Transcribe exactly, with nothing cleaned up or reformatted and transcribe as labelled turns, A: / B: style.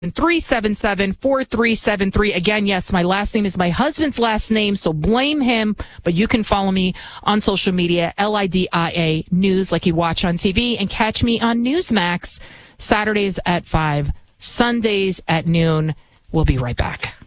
A: three seven seven, four three seven three. Again, yes, my last name is my husband's last name, so blame him. But you can follow me on social media, L I D I A News, like you watch on T V, and catch me on Newsmax Saturdays at five, Sundays at noon. We'll be right back.